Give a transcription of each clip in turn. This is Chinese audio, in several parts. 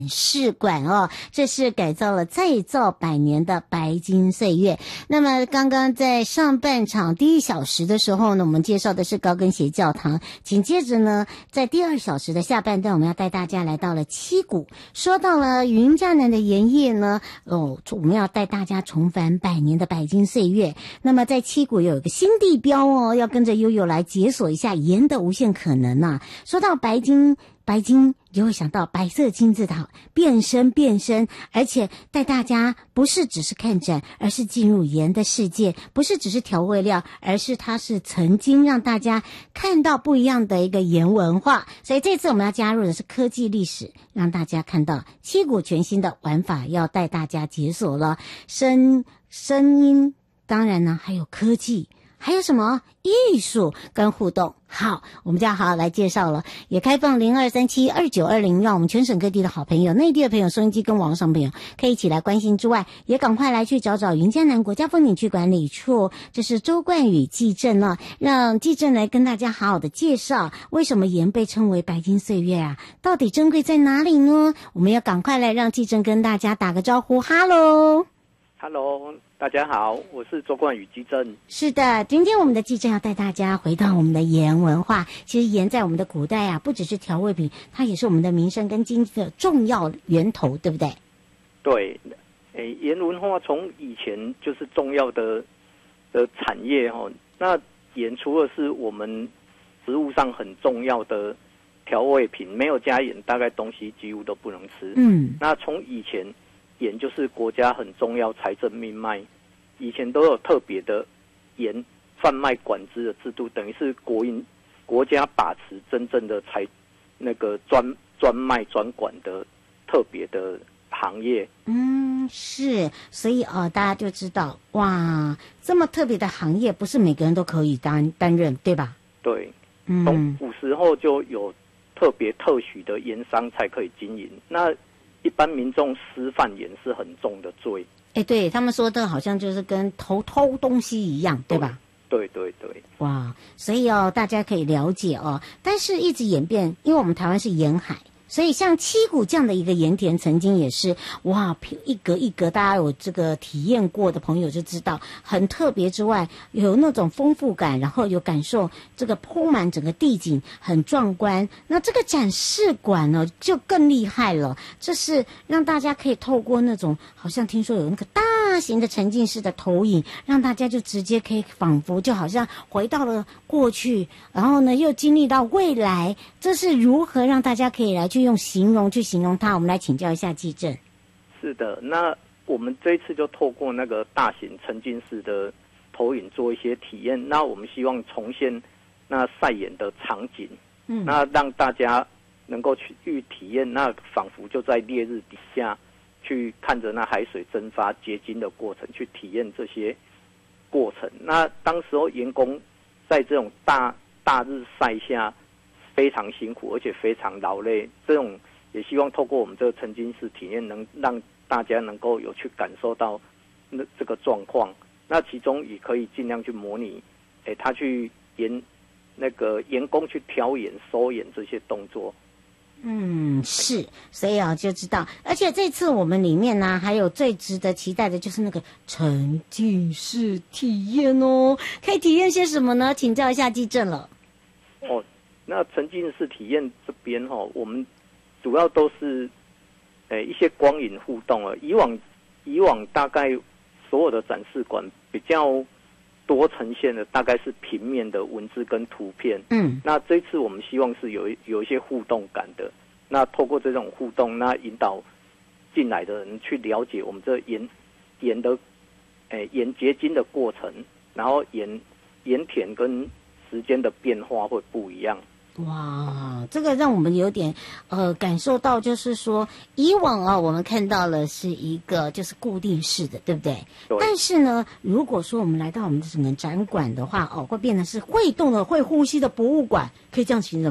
试馆哦，这是改造了再造100年的白金岁月。那么刚刚在上半场第1小时的时候呢，我们介绍的是高跟鞋教堂，紧接着呢，在第2小时的下半段，我们要带大家来到了七股。说到了云嘉南的盐业呢，我们要带大家重返100年的白金岁月。那么在七股有一个新地标哦，要跟着悠悠来解锁一下盐的无限可能啊。说到白金就会想到白色金字塔变身，而且带大家不是只是看展，而是进入盐的世界，不是只是调味料，而是它是曾经让大家看到不一样的一个盐文化。所以这次我们要加入的是科技历史，让大家看到七股全新的玩法，要带大家解锁了声音，当然呢还有科技，还有什么艺术跟互动。好，我们就要好好来介绍了，也开放02372920，让我们全省各地的好朋友、内地的朋友、收音机跟网络上朋友可以一起来关心之外，也赶快来去找云嘉南国家风景区管理处，这是周冠宇技正了，让技正来跟大家好好的介绍为什么盐被称为白金岁月啊，到底珍贵在哪里呢？我们要赶快来让技正跟大家打个招呼。哈喽， 大家好，我是周冠宇技正。 是的，今天我们的技正要带大家回到我们的盐文化。其实盐在我们的古代啊，不只是调味品，它也是我们的民生跟经济的重要源头，对不对？ 对，盐文化从以前就是重要的产业哦。那盐除了是我们食物上很重要的调味品，没有加盐，大概东西几乎都不能吃。那从以前，盐就是国家很重要财政命脉，以前都有特别的盐贩卖管制的制度，等于是国家把持真正的专卖专管的特别的行业。 是，所以大家就知道哇，这么特别的行业不是每个人都可以担任，对吧？ 对，从古时候就有特别特许的盐商才可以经营。那一般民众私贩盐是很重的罪。 对，他们说的好像就是跟偷东西一样，对吧？ 对。 哇，所以大家可以了解但是一直演变，因为我们台湾是沿海，所以像七股这样的一个盐田，曾经也是哇，一格一格，大家有这个体验过的朋友就知道很特别之外，有那种丰富感，然后有感受这个铺满整个地景很壮观。那这个展示馆呢就更厉害了，这是让大家可以透过那种好像听说有那个大型的沉浸式的投影，让大家就直接可以仿佛就好像回到了过去，然后呢又经历到未来。这是如何让大家可以来去用形容它？我们来请教一下技正。 是的，那我们这一次就透过那个大型沉浸式的投影做一些体验。那我们希望重现那晒盐的场景，那让大家能够去体验，那仿佛就在烈日底下去看着那海水蒸发结晶的过程，去体验这些过程。那当时候员工在这种大日晒下非常辛苦，而且非常劳累，这种也希望透过我们这个沉浸式体验，能让大家能够有去感受到这个状况。那其中也可以尽量去模拟，他去员工去挑盐、收盐这些动作。 是，所以就知道。而且这次我们里面呢，还有最值得期待的就是那个沉浸式体验哦。可以体验些什么呢？请教一下技正了。 那沉浸式体验这边我们主要都是一些光影互动了。以往大概所有的展示馆比较多呈现的大概是平面的文字跟图片。那这一次我们希望是有一些互动感的。那透过这种互动，那引导进来的人去了解我们这盐的盐结晶的过程，然后盐田跟时间的变化会不一样。 哇，这个让我们有点感受到，就是说以往我们看到了是一个就是固定式的，对不对？ 对。 但是呢，如果说我们来到我们的整个展馆的话，会变成是会动的、会呼吸的博物馆，可以这样形容吗？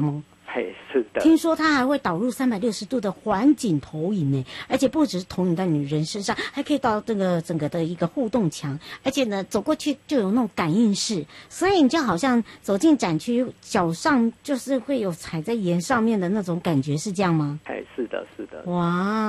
嘿，是的。 听说它还会导入360度的环景投影呢，而且不只是投影在女人身上，还可以到这个整个的一个互动墙，而且呢，走过去就有那种感应式，所以你就好像走进展区，脚上就是会有踩在岩上面的那种感觉，是这样吗？ 哎，是的，是的。 哇。